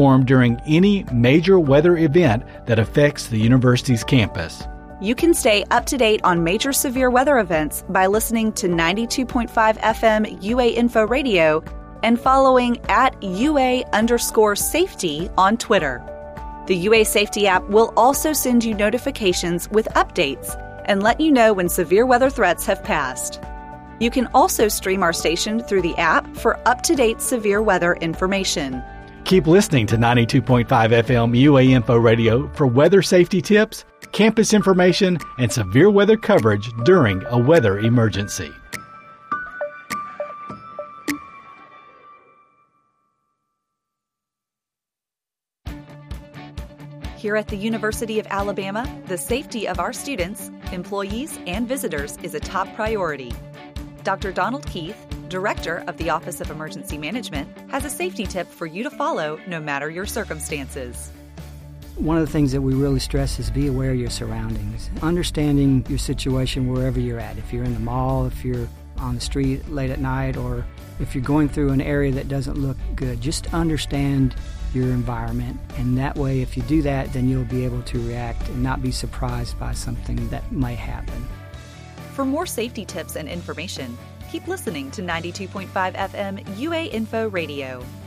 Informed during any major weather event that affects the university's campus. You can stay up to date on major severe weather events by listening to 92.5 FM UA Info Radio and following at UA_safety on Twitter. The UA Safety app will also send you notifications with updates and let you know when severe weather threats have passed. You can also stream our station through the app for up-to-date severe weather information. Keep listening to 92.5 FM UA Info Radio for weather safety tips, campus information, and severe weather coverage during a weather emergency. Here at the University of Alabama, the safety of our students, employees, and visitors is a top priority. Dr. Donald Keith, Director of the Office of Emergency Management, has a safety tip for you to follow no matter your circumstances. One of the things that we really stress is be aware of your surroundings. Understanding your situation wherever you're at. If you're in the mall, if you're on the street late at night, or if you're going through an area that doesn't look good, just understand your environment. And that way, if you do that, then you'll be able to react and not be surprised by something that might happen. For more safety tips and information, keep listening to 92.5 FM UA Info Radio.